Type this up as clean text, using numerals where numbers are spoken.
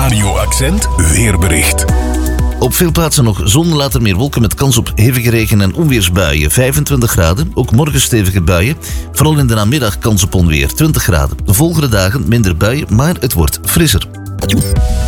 Radio Accent weerbericht. Op veel plaatsen nog zon, later meer wolken met kans op hevige regen- en onweersbuien. 25 graden, ook morgen stevige buien. Vooral in de namiddag kans op onweer, 20 graden. De volgende dagen minder buien, maar het wordt frisser.